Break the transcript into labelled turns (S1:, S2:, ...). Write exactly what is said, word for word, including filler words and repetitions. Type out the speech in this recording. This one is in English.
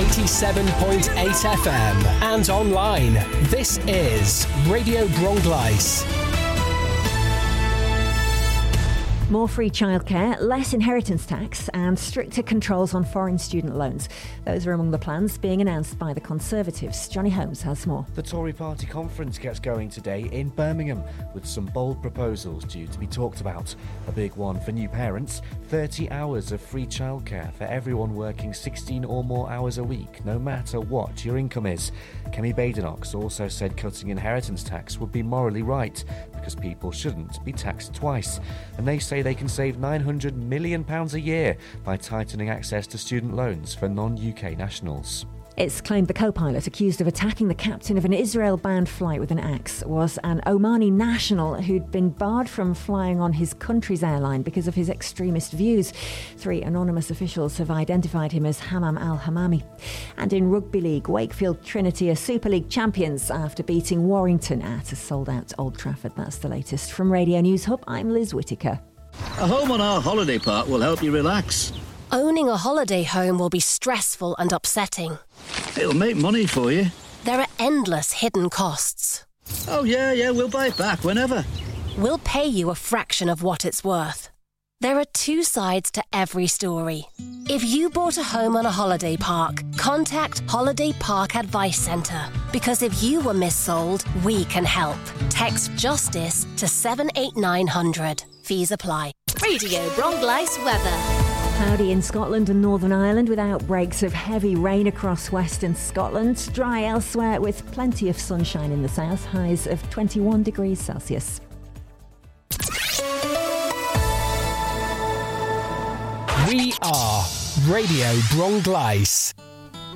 S1: eighty-seven point eight F M and online. This is Radio Bronglais.
S2: More free childcare, less inheritance tax and stricter controls on foreign student loans. Those are among the plans being announced by the Conservatives. Johnny Holmes has more.
S3: The Tory party conference gets going today in Birmingham with some bold proposals due to be talked about. A big one for new parents, thirty hours of free childcare for everyone working sixteen or more hours a week, no matter what your income is. Kemi Badenoch also said cutting inheritance tax would be morally right because people shouldn't be taxed twice. And they say they can save nine hundred million pounds a year by tightening access to student loans for non-U K nationals.
S2: It's claimed the co-pilot accused of attacking the captain of an Israel-bound flight with an axe was an Omani national who'd been barred from flying on his country's airline because of his extremist views. Three anonymous officials have identified him as Hammam al-Hamami. And in Rugby League, Wakefield Trinity are Super League champions after beating Warrington at a sold-out Old Trafford. That's the latest. From Radio News Hub, I'm Liz Whittaker.
S4: A home on our holiday park will help you relax.
S5: Owning a holiday home will be stressful and upsetting.
S4: It'll make money for you.
S5: There are endless hidden costs.
S4: Oh, yeah, yeah, we'll buy it back whenever.
S5: We'll pay you a fraction of what it's worth. There are two sides to every story. If you bought a home on a holiday park, contact Holiday Park Advice Centre. Because if you were missold, we can help. Text JUSTICE to seven eight nine hundred. Fees apply.
S6: Radio Bronglais weather.
S2: Cloudy in Scotland and Northern Ireland with outbreaks of heavy rain across western Scotland. Dry elsewhere with plenty of sunshine in the south. Highs of twenty-one degrees Celsius.
S1: We are Radio Bronglais.